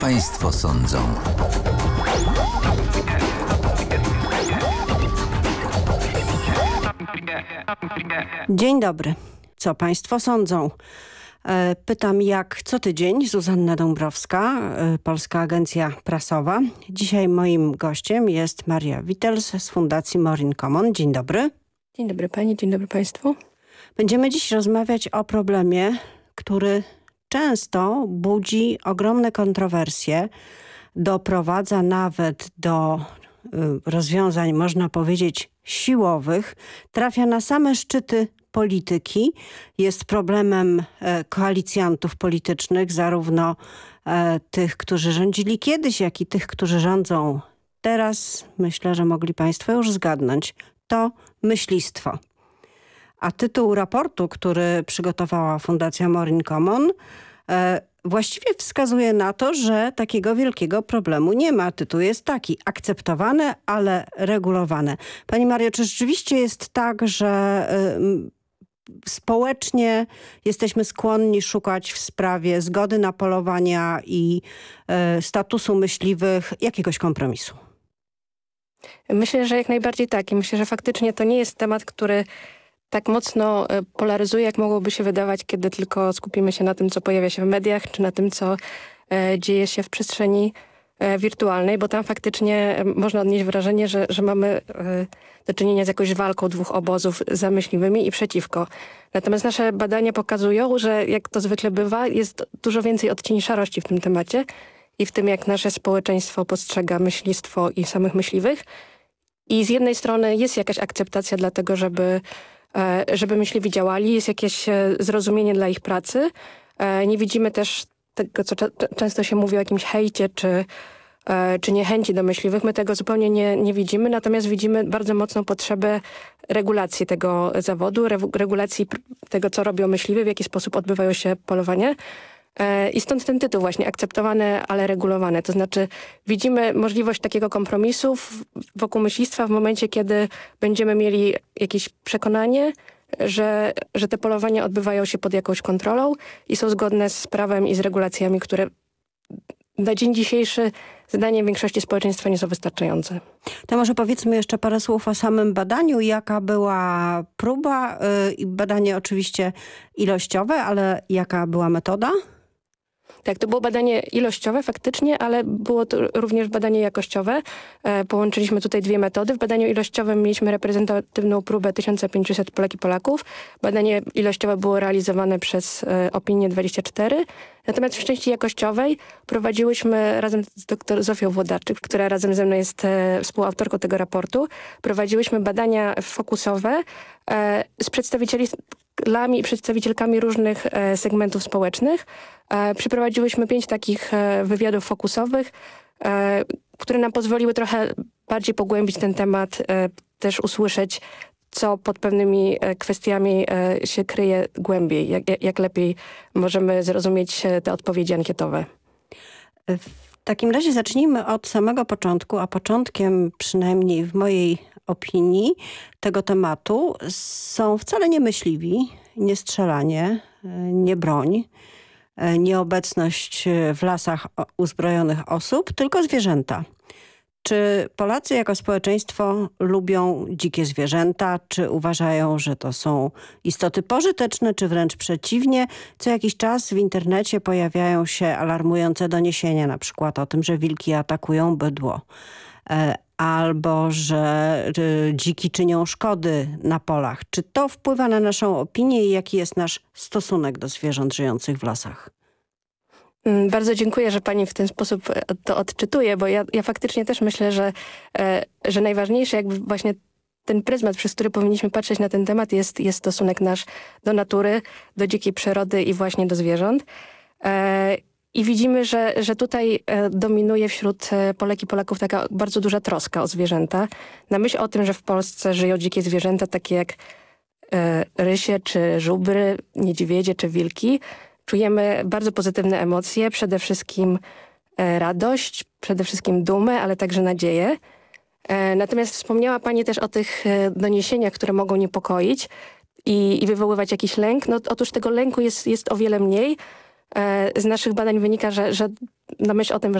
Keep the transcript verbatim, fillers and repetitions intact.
Państwo sądzą. Dzień dobry. Co Państwo sądzą? Pytam jak co tydzień. Zuzanna Dąbrowska, Polska Agencja Prasowa. Dzisiaj moim gościem jest Maria Wittels z Fundacji More in Common. Dzień dobry. Dzień dobry Pani, dzień dobry Państwu. Będziemy dziś rozmawiać o problemie, który często budzi ogromne kontrowersje, doprowadza nawet do y, rozwiązań, można powiedzieć, siłowych, trafia na same szczyty polityki, jest problemem e, koalicjantów politycznych, zarówno e, tych, którzy rządzili kiedyś, jak i tych, którzy rządzą teraz. Myślę, że mogli Państwo już zgadnąć. To myślistwo. A tytuł raportu, który przygotowała Fundacja More in Common, e, właściwie wskazuje na to, że takiego wielkiego problemu nie ma. Tytuł jest taki: akceptowane, ale regulowane. Pani Mario, czy rzeczywiście jest tak, że y, społecznie jesteśmy skłonni szukać w sprawie zgody na polowania i y, statusu myśliwych jakiegoś kompromisu? Myślę, że jak najbardziej tak. I myślę, że faktycznie to nie jest temat, który tak mocno polaryzuje, jak mogłoby się wydawać, kiedy tylko skupimy się na tym, co pojawia się w mediach, czy na tym, co e, dzieje się w przestrzeni e, wirtualnej, bo tam faktycznie można odnieść wrażenie, że, że mamy e, do czynienia z jakąś walką dwóch obozów za myśliwymi i przeciwko. Natomiast nasze badania pokazują, że jak to zwykle bywa, jest dużo więcej odcieni szarości w tym temacie i w tym, jak nasze społeczeństwo postrzega myślistwo i samych myśliwych. I z jednej strony jest jakaś akceptacja dla tego, żeby żeby myśliwi działali, jest jakieś zrozumienie dla ich pracy. Nie widzimy też tego, co często się mówi o jakimś hejcie czy, czy niechęci do myśliwych. My tego zupełnie nie, nie widzimy, natomiast widzimy bardzo mocną potrzebę regulacji tego zawodu, regulacji tego, co robią myśliwi, w jaki sposób odbywają się polowania. I stąd ten tytuł właśnie, akceptowane, ale regulowane. To znaczy widzimy możliwość takiego kompromisu wokół myślistwa w momencie, kiedy będziemy mieli jakieś przekonanie, że, że te polowania odbywają się pod jakąś kontrolą i są zgodne z prawem i z regulacjami, które na dzień dzisiejszy zdaniem większości społeczeństwa nie są wystarczające. To może powiedzmy jeszcze parę słów o samym badaniu. Jaka była próba? Yy, badanie oczywiście ilościowe, ale jaka była metoda? Tak, to było badanie ilościowe faktycznie, ale było to również badanie jakościowe. E, połączyliśmy tutaj dwie metody. W badaniu ilościowym mieliśmy reprezentatywną próbę tysiąc pięćset Polek i Polaków. Badanie ilościowe było realizowane przez e, Opinię dwadzieścia cztery. Natomiast w części jakościowej prowadziłyśmy razem z dr Zofią Włodarczyk, która razem ze mną jest e, współautorką tego raportu, prowadziłyśmy badania fokusowe e, z przedstawicielami i przedstawicielkami różnych e, segmentów społecznych. E, przeprowadziłyśmy pięć takich e, wywiadów fokusowych, e, które nam pozwoliły trochę bardziej pogłębić ten temat, e, też usłyszeć, co pod pewnymi e, kwestiami e, się kryje głębiej, jak, jak lepiej możemy zrozumieć te odpowiedzi ankietowe. W takim razie zacznijmy od samego początku, a początkiem, przynajmniej w mojej opinii, tego tematu są wcale nie myśliwi, nie strzelanie, nie broń, nieobecność w lasach uzbrojonych osób, tylko zwierzęta. Czy Polacy jako społeczeństwo lubią dzikie zwierzęta? Czy uważają, że to są istoty pożyteczne, czy wręcz przeciwnie? Co jakiś czas w internecie pojawiają się alarmujące doniesienia, na przykład o tym, że wilki atakują bydło, albo że dziki czynią szkody na polach. Czy to wpływa na naszą opinię i jaki jest nasz stosunek do zwierząt żyjących w lasach? Bardzo dziękuję, że pani w ten sposób to odczytuje, bo ja, ja faktycznie też myślę, że, że najważniejsze jakby właśnie ten pryzmat, przez który powinniśmy patrzeć na ten temat jest, jest stosunek nasz do natury, do dzikiej przyrody i właśnie do zwierząt. I widzimy, że, że tutaj dominuje wśród Polek i Polaków taka bardzo duża troska o zwierzęta. Na myśl o tym, że w Polsce żyją dzikie zwierzęta takie jak rysie, czy żubry, niedźwiedzie, czy wilki, czujemy bardzo pozytywne emocje, przede wszystkim radość, przede wszystkim dumę, ale także nadzieję. Natomiast wspomniała pani też o tych doniesieniach, które mogą niepokoić i, i wywoływać jakiś lęk. No, otóż tego lęku jest, jest o wiele mniej. Z naszych badań wynika, że, że na myśl o tym,